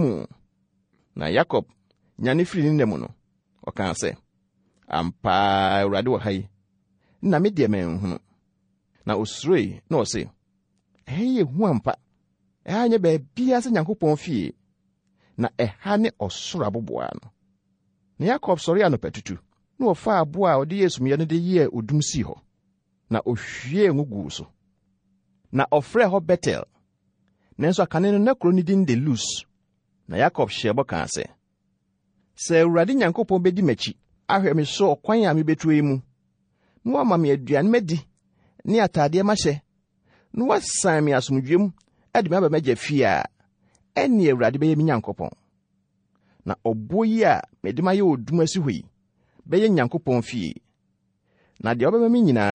Na Yakob nyane firi ne nemu no, ɔka sɛ, ampa Awurade wɔ ha yi, na me deɛ manhunu. Na osuroi na ɔse, ɛyɛ hu ampa, ɛha nyɛ baabia sɛ Nyankopɔn fie, na ɛha ne ɔsoro aboboa no. Na Yakob sɔre anɔpatutu, na ɔfa aboa a ɔde yɛ sumyɛ no de yɛ odum sii hɔ, na ohwie ngo guu so. Na ɔfrɛ hɔ Betel, nanso akane no na kuro no din de Lus. Na Yakob hyɛ bɔ kaa sɛ, sɛ Awurade Nyankopɔn bedi m'akyi ahwɛ me so ɔkwan a mebetu yi mu, na wama me aduane madi ne atadeɛ mahyɛ, na wasan me asomdwem ade me aba m'agya fie a, ɛne Awurade bɛyɛ me Nyankopɔn. Na ɔbo yi a mede mayɛ odum asi hɔ yi bɛyɛ Nyankopɔn fie. Na deɛ ɔbɛma me nyinaa